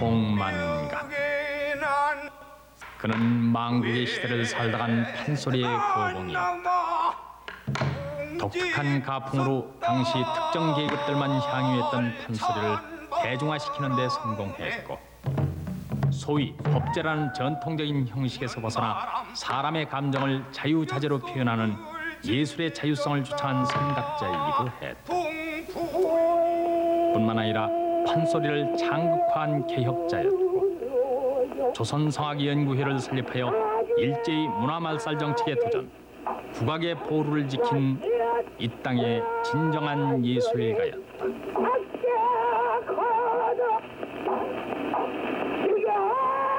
송만각. 그는 망국의 시대를 살다간 판소리의 거봉이었다. 독특한 가풍으로 당시 특정 계급들만 향유했던 판소리를 대중화시키는 데 성공했고, 소위 법제라는 전통적인 형식에서 벗어나 사람의 감정을 자유자재로 표현하는 예술의 자유성을 주창한 선각자이기도 했다. 뿐만 아니라 판소리를 장극화한 개혁자였고, 조선성악연구회를 설립하여 일제히 문화말살 정책에 도전, 국악의 보루를 지킨 이 땅의 진정한 예술가였다.